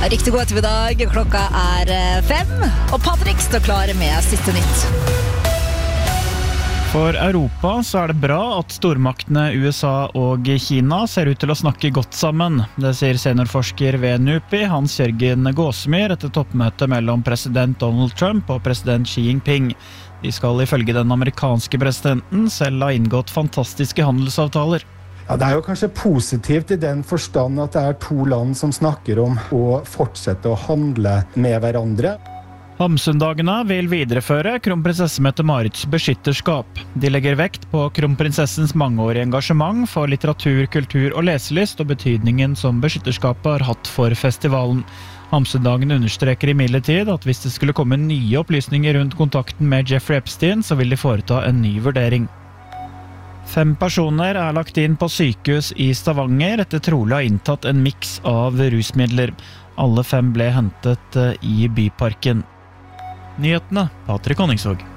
Riktig god ettermiddag, klokka 5, og Patrick står klar med siste nytt. For Europa så det bra at stormaktene USA og Kina ser ut til å snakke godt sammen. Det sier seniorforsker ved NUPI, Hans-Jørgen Gåsemyr, etter toppmøtet mellom president Donald Trump og president Xi Jinping. De skal ifølge den amerikanske presidenten selv ha inngått fantastiske handelsavtaler. Ja, det jo kanskje positivt I den forstand at det to land som snakker om å fortsette å handle med hverandre. Hamsundagene vil videreføre kronprinsesse Mette-Marits beskytterskap. De legger vekt på kronprinsessens mangeårige engasjement for litteratur, kultur og leselyst og betydningen som beskytterskapet har hatt for festivalen. Hamsundagen understreker imidlertid at hvis det skulle komme nye opplysninger rundt kontakten med Jeffrey Epstein, så vil de foreta en ny vurdering. 5 personer lagt inn på sykehus I Stavanger etter trolig å ha inntatt en miks av rusmidler. Alle 5 ble hentet I Byparken. Nyhetene, Patrick Honningsvåg.